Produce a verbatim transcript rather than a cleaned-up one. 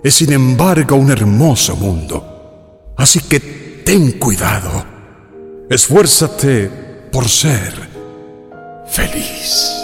es sin embargo un hermoso mundo. Así que ten cuidado. Esfuérzate por ser feliz.